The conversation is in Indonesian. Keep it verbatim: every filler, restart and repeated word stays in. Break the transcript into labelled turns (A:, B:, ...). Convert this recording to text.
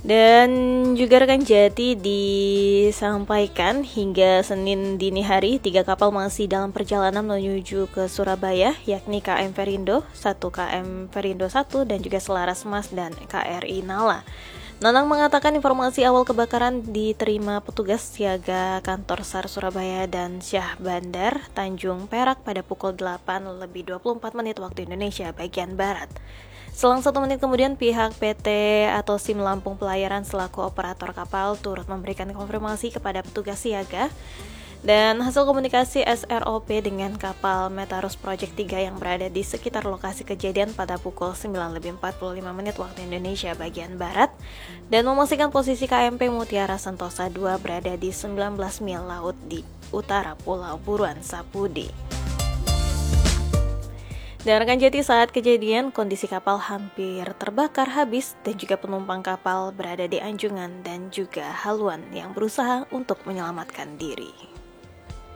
A: Dan juga rekan Jati disampaikan hingga Senin dini hari tiga kapal masih dalam perjalanan menuju ke Surabaya, yakni K M Perindo, satu K M Perindo satu dan juga Selaras Mas dan K R I Nala. Nanang mengatakan informasi awal kebakaran diterima petugas siaga kantor SAR Surabaya dan Syah Bandar Tanjung Perak pada pukul delapan lebih dua puluh empat menit waktu Indonesia bagian Barat. Selang satu menit kemudian pihak P T atau SIM Lampung Pelayaran selaku operator kapal turut memberikan konfirmasi kepada petugas siaga dan hasil komunikasi S R O P dengan kapal Metarus Project tiga yang berada di sekitar lokasi kejadian pada pukul sembilan lebih empat puluh lima menit waktu Indonesia bagian Barat dan memastikan posisi K M P Mutiara Sentosa dua berada di sembilan belas mil laut di utara Pulau Buruan Sapudi. Dan rekan Jati, saat kejadian kondisi kapal hampir terbakar habis dan juga penumpang kapal berada di anjungan dan juga haluan yang berusaha untuk menyelamatkan diri.